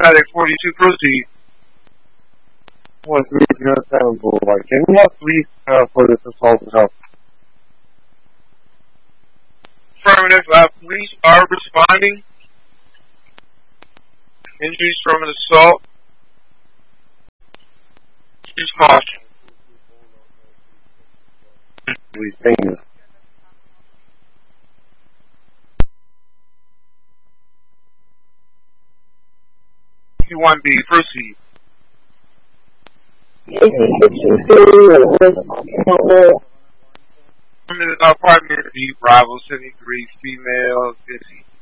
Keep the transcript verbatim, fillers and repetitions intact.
Medic forty-two, proceed. one three zero seven Boulevard. Can we have police uh, for this assault and help? Affirmative, uh, police are responding. Injuries from an assault. Use caution. Please, thank you. Q one B, proceed. Apartment B, Bravo seventy-three, female, fifty.